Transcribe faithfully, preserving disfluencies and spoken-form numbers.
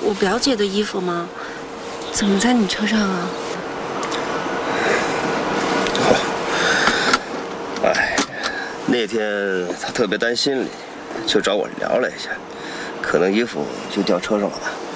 我表姐的衣服吗？怎么在你车上啊？ 哦，哎，那天他特别担心你，就找我聊了一下，可能衣服就掉车上了吧。